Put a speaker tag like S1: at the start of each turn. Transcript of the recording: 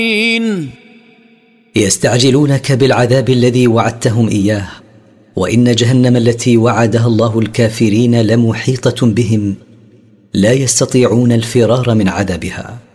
S1: يستعجلونك بالعذاب الذي وعدتهم إياه، وإن جهنم التي وعدها الله الكافرين لمحيطة بهم، لا يستطيعون الفرار من عذابها.